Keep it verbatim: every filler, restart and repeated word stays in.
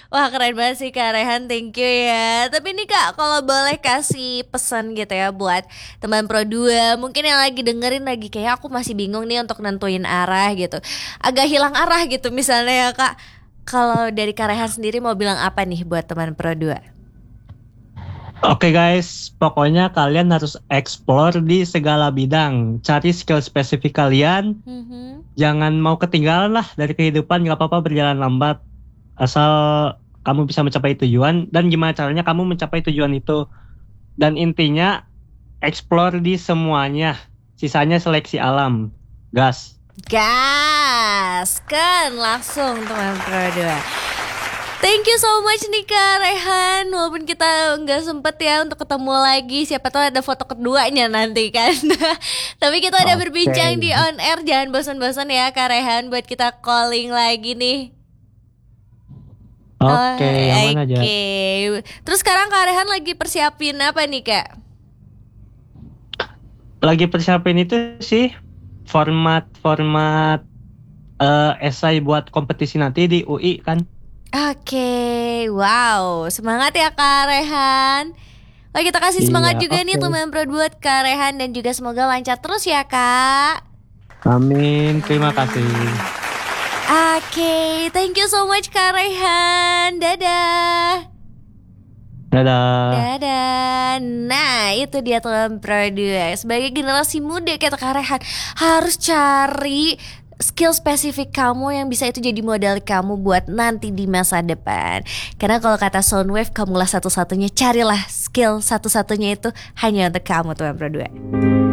Wah keren banget sih Kak Rehan, thank you ya. Tapi nih Kak, kalau boleh kasih pesan gitu ya buat teman Pro dua, mungkin yang lagi dengerin lagi kayak aku masih bingung nih untuk nentuin arah gitu, agak hilang arah gitu misalnya ya Kak. Kalau dari Kak Rehan sendiri mau bilang apa nih buat teman Pro dua? Oke guys, pokoknya kalian harus explore di segala bidang. Cari skill spesifik kalian. Mhm. Jangan mau ketinggalan lah dari kehidupan. Gak apa-apa berjalan lambat. Asal kamu bisa mencapai tujuan. Dan gimana caranya kamu mencapai tujuan itu. Dan intinya explore di semuanya. Sisanya seleksi alam. Gas. Gas kan langsung teman Pro dua. Thank you so much nih Kak Rehan. Walaupun kita nggak sempet ya untuk ketemu lagi, siapa tahu ada foto keduanya nanti kan. Tapi kita udah Oke. berbincang di on air. Jangan bosan-bosan ya Kak Rehan buat kita calling lagi nih. Oh, Oke, aman aja. oke. Terus sekarang Kak Rehan lagi persiapin apa nih Kak? Lagi persiapin itu sih format-format eh, esai buat kompetisi nanti di U I kan. Oke, wow, semangat ya Kak Rehan. Wah, kita kasih Iya, semangat juga nih oke. teman Pro buat Kak Rehan dan juga semoga lancar terus ya Kak. Amin, terima kasih. Amin. Oke, thank you so much Kak Rehan. Dadah. Dadah. Dadah. Nah, itu dia teman Pro dua. Sebagai generasi muda kata Kak Rehan, harus cari skill spesifik kamu yang bisa itu jadi modal kamu buat nanti di masa depan. Karena kalau kata Soundwave, kamulah satu-satunya. Carilah skill satu-satunya itu hanya untuk kamu teman Pro dua.